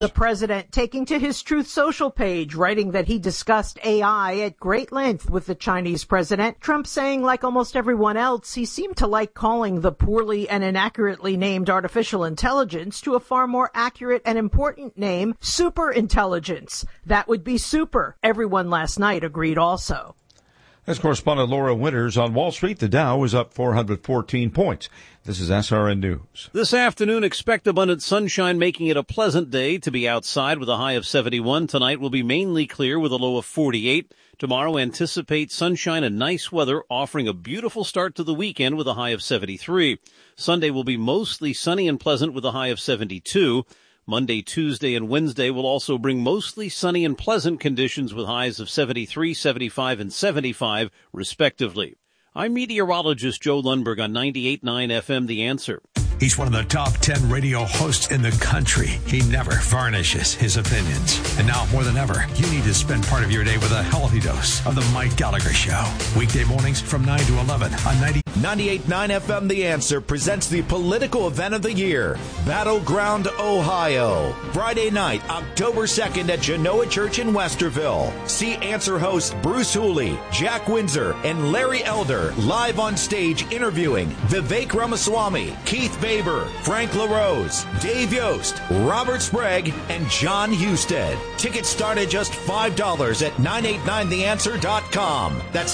The president taking to his Truth Social page, writing that he discussed AI at great length with the Chinese president. Trump saying, like almost everyone else, he seemed to like calling the poorly and inaccurately named artificial intelligence to a far more accurate and important name, superintelligence. That would be super. Everyone last night agreed also. As correspondent Laura Winters on Wall Street, the Dow is up 414 points. This is SRN News. This afternoon, expect abundant sunshine, making it a pleasant day to be outside with a high of 71. Tonight will be mainly clear with a low of 48. Tomorrow, anticipate sunshine and nice weather, offering a beautiful start to the weekend with a high of 73. Sunday will be mostly sunny and pleasant with a high of 72. Monday, Tuesday, and Wednesday will also bring mostly sunny and pleasant conditions with highs of 73, 75, and 75, respectively. I'm meteorologist Joe Lundberg on 98.9 FM, The Answer. He's one of the top 10 radio hosts in the country. He never varnishes his opinions. And now, more than ever, you need to spend part of your day with a healthy dose of The Mike Gallagher Show. Weekday mornings from 9 to 11 on 98.9 FM The Answer presents the political event of the year, Battleground, Ohio. Friday night, October 2nd at Genoa Church in Westerville. See Answer hosts Bruce Hooley, Jack Windsor, and Larry Elder live on stage interviewing Vivek Ramaswamy, Keith Baber, Frank LaRose, Dave Yost, Robert Sprague, and John Husted. Tickets start at just $5 at 989theanswer.com. That's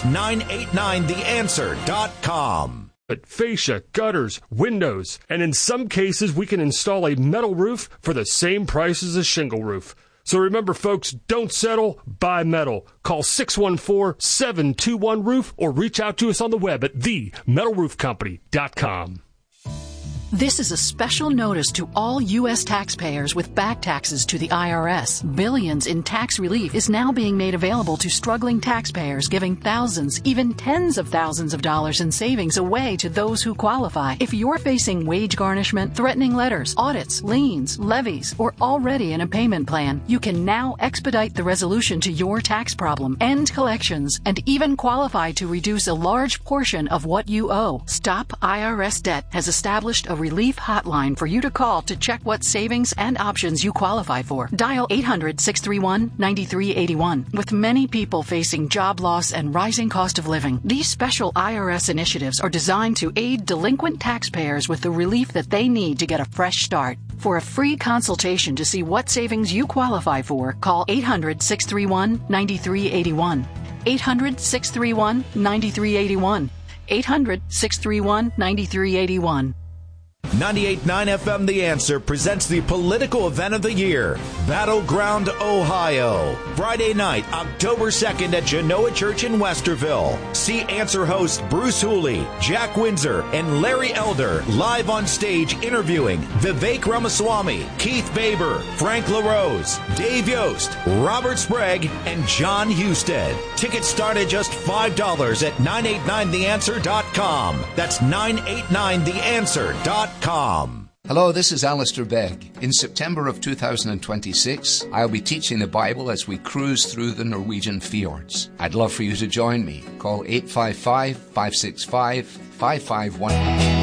989theanswer.com. But fascia, gutters, windows, and in some cases we can install a metal roof for the same price as a shingle roof. So remember, folks, don't settle, buy metal. Call 614-721-ROOF or reach out to us on the web at themetalroofcompany.com. This is a special notice to all U.S. taxpayers with back taxes to the IRS. Billions in tax relief is now being made available to struggling taxpayers, giving thousands, even tens of thousands of dollars in savings away to those who qualify. If you're facing wage garnishment, threatening letters, audits, liens, levies, or already in a payment plan, you can now expedite the resolution to your tax problem, end collections, and even qualify to reduce a large portion of what you owe. Stop IRS Debt has established a relief hotline for you to call to check what savings and options you qualify for. Dial 800-631-9381. With many people facing job loss and rising cost of living, these special IRS initiatives are designed to aid delinquent taxpayers with the relief that they need to get a fresh start. For a free consultation to see what savings you qualify for, call 800-631-9381. 800-631-9381. 800-631-9381. 98.9 FM The Answer presents the political event of the year, Battleground, Ohio. Friday night, October 2nd at Genoa Church in Westerville. See Answer hosts Bruce Hooley, Jack Windsor, and Larry Elder live on stage interviewing Vivek Ramaswamy, Keith Baber, Frank LaRose, Dave Yost, Robert Sprague, and John Husted. Tickets start at just $5 at 989theanswer.com. That's 989theanswer.com. Hello, this is Alistair Begg. In September of 2026, I'll be teaching the Bible as we cruise through the Norwegian fjords. I'd love for you to join me. Call 855-565-5511.